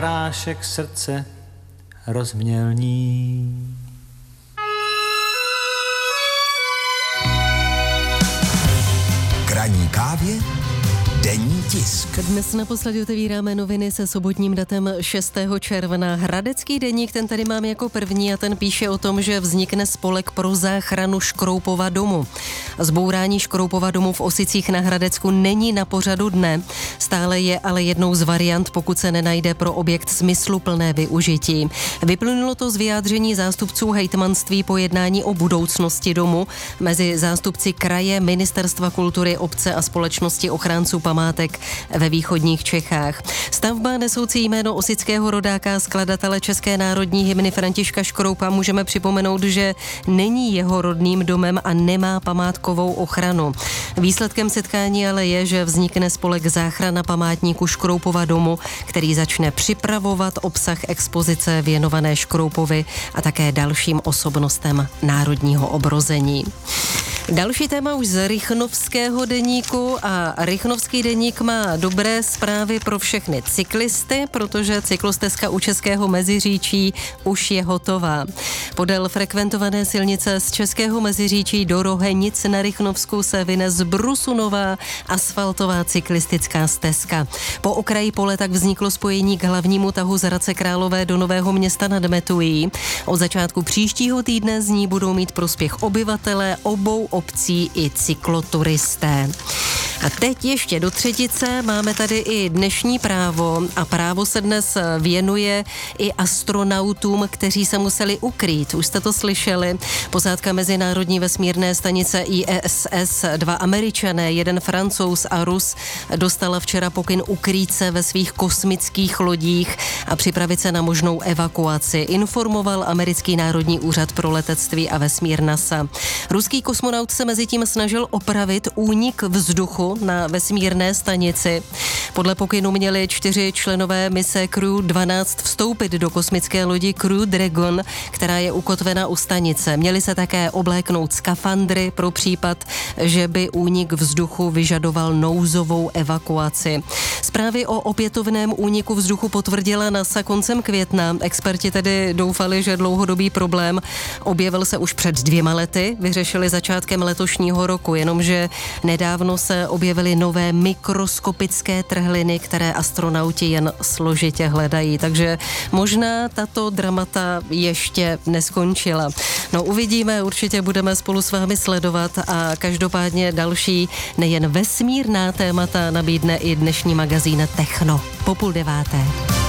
prášek srdce rozmělní. K ranní kávě denní tisk. Dnes naposledy otevíráme noviny se sobotním datem 6. června. Hradecký deník, ten tady mám jako první a ten píše o tom, že vznikne spolek pro záchranu Škroupova domu. Zbourání Škroupova domu v Osicích na Hradecku není na pořadu dne. Stále je ale jednou z variant, pokud se nenajde pro objekt smysluplné využití. Vyplynulo to z vyjádření zástupců hejtmanství po jednání o budoucnosti domu mezi zástupci kraje, Ministerstva kultury, obce a společnosti ochránců památek ve východních Čechách. Stavba nesoucí jméno osického rodáka, skladatele české národní hymny Františka Škroupa, můžeme připomenout, že není jeho rodným domem a nemá památkovou ochranu. Výsledkem setkání ale je, že vznikne spolek záchrana památníku Škroupova domu, který začne připravovat obsah expozice věnované Škroupovi a také dalším osobnostem národního obrození. Další téma už z Rychnovského deníku a Rychnovský deník má dobré zprávy pro všechny cyklisty, protože cyklostezka u Českého Meziříčí už je hotová. Podél frekventované silnice z Českého Meziříčí do Rohenic na Rychnovsku se vyne zbrusunová asfaltová cyklistická stezka. Po okraji pole tak vzniklo spojení k hlavnímu tahu z Hradce Králové do Nového Města nad Metují. Od začátku příštího týdne z ní budou mít prospěch obyvatelé obou obcí i cykloturisté. A teď ještě do třetice máme tady i dnešní Právo a Právo se dnes věnuje i astronautům, kteří se museli ukrýt. Už jste to slyšeli. Posádka Mezinárodní vesmírné stanice ISS, 2 Američané, 1 Francouz a Rus, dostala včera pokyn ukrýt se ve svých kosmických lodích a připravit se na možnou evakuaci, informoval Americký národní úřad pro letectví a vesmír NASA. Ruský kosmonaut se mezitím snažil opravit únik vzduchu na vesmírné stanici. Podle pokynu měli 4 členové mise Crew 12 vstoupit do kosmické lodi Crew Dragon, která je ukotvena u stanice. Měli se také obléknout skafandry pro případ, že by únik vzduchu vyžadoval nouzovou evakuaci. Zprávy o opětovném úniku vzduchu potvrdila NASA koncem května. Experti tedy doufali, že dlouhodobý problém objevil se už před 2 lety, vyřešili začátkem letošního roku, jenomže nedávno se objevily nové mikroskopické trhliny, které astronauti jen složitě hledají. Takže možná tato dramata ještě neskončila. No uvidíme, určitě budeme spolu s vámi sledovat a každopádně další nejen vesmírná témata nabídne i dnešní magazín Techno po 8:30.